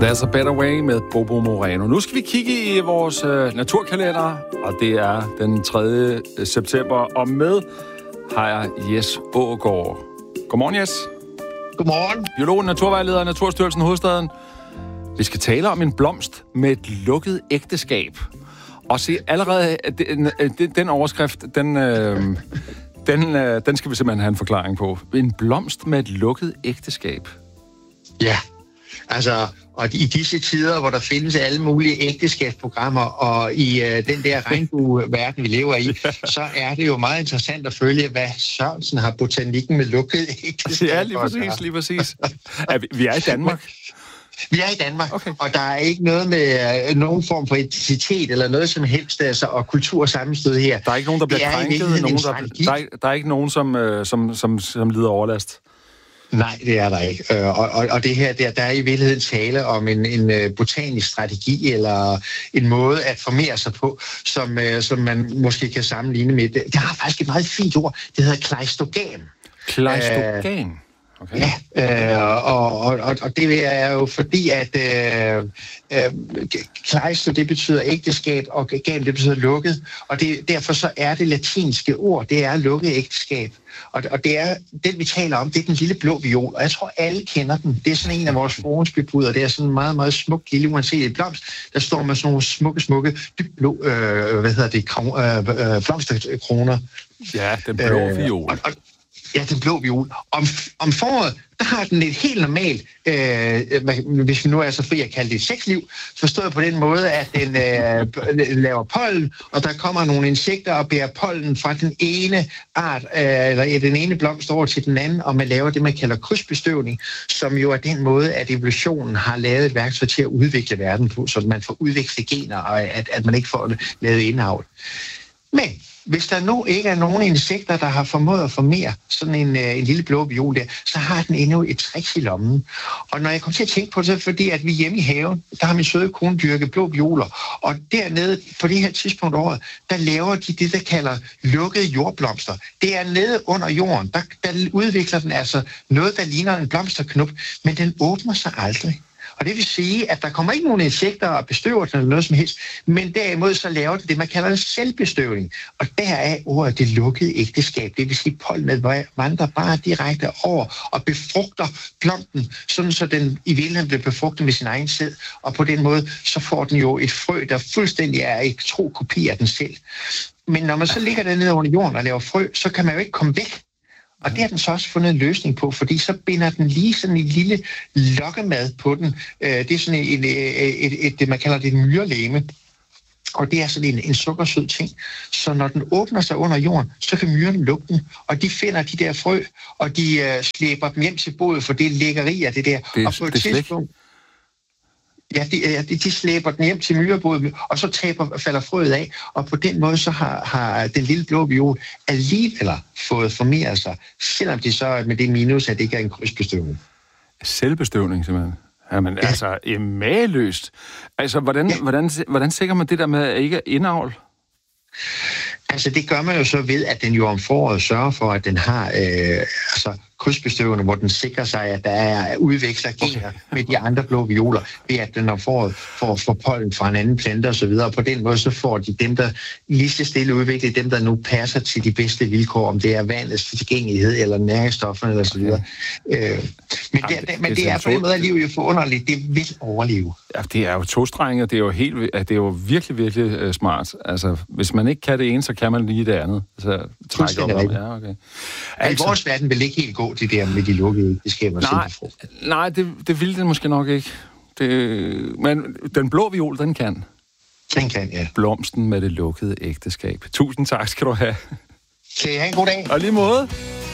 There's a Better Way med Bobo Moreno. Nu skal vi kigge i vores naturkalender, og det er den 3. september. Og med har jeg Jes Aagaard. Godmorgen, Jes. Godmorgen. Biolog, naturvejleder i Naturstyrelsen Hovedstaden. Vi skal tale om en blomst med et lukket ægteskab. Og se, allerede den overskrift, den skal vi simpelthen have en forklaring på. En blomst med et lukket ægteskab. Ja, altså, og i disse tider, hvor der findes alle mulige ægteskabsprogrammer, og i den der regnbueverden, vi lever i, så er det jo meget interessant at følge, hvad Sørensen har botanikken med lukket ægteskab. Ja, lige præcis. Vi er i Danmark. Vi er i Danmark, okay. Og der er ikke noget med nogen form for etnicitet eller noget som helst, altså, og kultursammenstød her. Der er ikke nogen, der bliver krænket, der er ikke nogen, som lider overlast. Nej, det er der ikke. Og det her, der er i virkeligheden tale om en botanisk strategi eller en måde at formere sig på, som man måske kan sammenligne med. Det har faktisk et meget fint ord. Det hedder kleistogan. Kleistogan? Okay. Ja, og det er jo fordi, at kleisto, det betyder ægteskab, og gan, det betyder lukket, og derfor så er det latinske ord, det er lukket ægteskab. Og det er den, vi taler om, det er den lille blå viol, og jeg tror, alle kender den. Det er sådan en af vores forhåndsbebuder, det er sådan en meget, meget smuk lille, uanset blomst, der står med sådan nogle smukke, dybt blå, blomsterkroner. Ja, den blå viol. Ja, den blå viol. Om foråret, der har den et helt normalt, hvis vi nu er så fri at kalde det et sexliv, forstået på den måde, at den laver pollen, og der kommer nogle insekter og bærer pollen fra den ene art, eller den ene blomst over til den anden, og man laver det, man kalder krydsbestøvning, som jo er den måde, at evolutionen har lavet et værktøj til at udvikle verden på, så man får udviklet gener, og at man ikke får lavet indavl. Men hvis der nu ikke er nogen insekter, der har formået at formere sådan en lille blå viol der, så har den endnu et trick i lommen. Og når jeg kom til at tænke på det, så er det fordi, at vi hjemme i haven, der har min søde kone dyrket blå violer. Og dernede, på det her tidspunkt af året, der laver de det, der kalder lukkede jordblomster. Det er nede under jorden. Der udvikler den altså noget, der ligner en blomsterknup, men den åbner sig aldrig. Og det vil sige, at der kommer ikke nogen insekter og bestøver den eller noget som helst, men derimod så laver det, man kalder en selvbestøvning. Og der er ordet det lukkede ægteskab. Det vil sige, at pollenet vandrer bare direkte over og befrugter planten, sådan så den i virkeligheden bliver befrugtet med sin egen sæd. Og på den måde, så får den jo et frø, der fuldstændig er en tro kopi af den selv. Men når man så ligger dernede under jorden og laver frø, så kan man jo ikke komme væk. Og det har den så også fundet en løsning på, fordi så binder den lige sådan en lille lokkemad på den. Det er sådan det man kalder det et myrlegeme. Og det er sådan en sukkersød ting. Så når den åbner sig under jorden, så kan myrerne lukke den. Og de finder de der frø, og de slæber dem hjem til boet, for det er lækkeri af det der. Og på et tidspunkt... Ja, de slæber den hjem til myrebodet, og så falder frøet af, og på den måde så har den lille blå viol alligevel fået formeret sig, selvom det så med det minus, at det ikke er en krydsbestøvning. Selvbestøvning, simpelthen? Jamen, ja. Altså, mageløst. Altså, hvordan sikrer man det der med ikke indavl? Altså, det gør man jo så ved, at den jo om foråret sørger for, at den har krydsbestøvende, hvor den sikrer sig, at der er udveksler gener med de andre blå violer, ved at den om foråret får pollen fra en anden plante og så videre. Og på den måde så får de dem, der lige så stille udvikler, dem, der nu passer til de bedste vilkår, om det er vandets tilgængelighed eller næringsstofferne eller så videre. Men det er på en måde, at livet jo forunderligt. Det vil overleve. Ja, det er jo tostrenget. Det er jo virkelig, virkelig smart. Altså, hvis man ikke kan det ene, så kan man lige det andet. Så trække op. Ja, okay. Altså, i vores verden vil ikke helt gå det der med de lukkede ægteskaber. Nej, det ville den måske nok ikke. Men den blå viol, den kan. Den kan, ja. Blomsten med det lukkede ægteskab. Tusind tak skal du have. Kan I have en god dag. Og lige måde.